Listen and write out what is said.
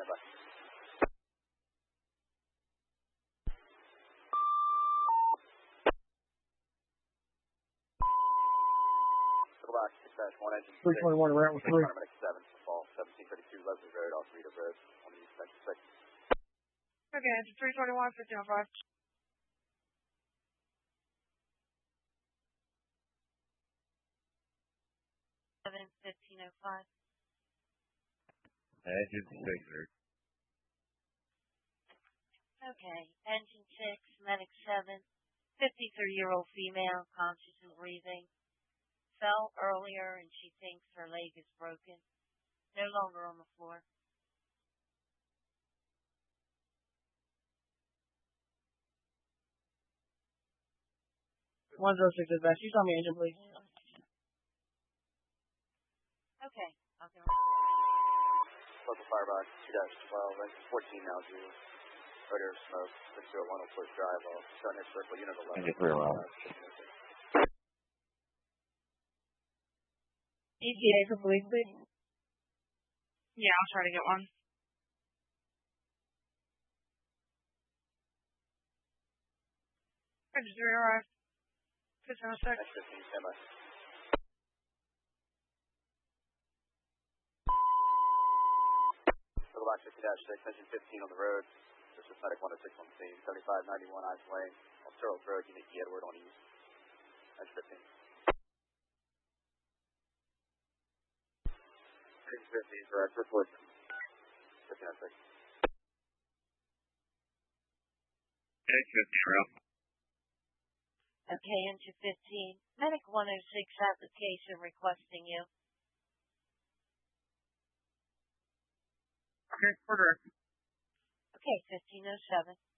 stand by. Box 6-1 engine 321 route with 3. Paramedic 7 to fall 1732 Leslie Road, Alfredo Road, on the east side 6. Okay, engine 321, 1505. 1505. Engine 6, sir. Okay, engine 6, medic 7, 53-year-old female, conscious and breathing. Fell earlier and she thinks her leg is broken. No longer on the floor. 106 dispatch. You tell me engine, please. Okay, I'll give her Local firebox 2-12, engine 14 now due. Odor of smoke, 601 Old Post Drive, off Sunday Circle, unit 11. Engine 3 around. ETA for police, please. Yeah, I'll try to get one. Engine 3 arrived. 1506. Next 15, stand by. Local box 50-6, engine 15 on the road. This is medic 106 on the scene, 7591 Ives Lane, on Sterling Road, unit E Edward on east. Engine 15. Engine 15 is right, report. 1506. Engine 15 around. Okay, engine 15, medic 106 application requesting you. Okay, order. Okay, 1507.